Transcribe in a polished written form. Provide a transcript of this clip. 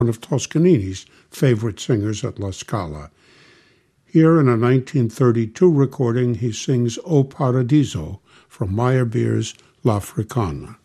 one of Toscanini's favorite singers at La Scala. Here in a 1932 recording, he sings O Paradiso from Meyerbeer's L'Africana.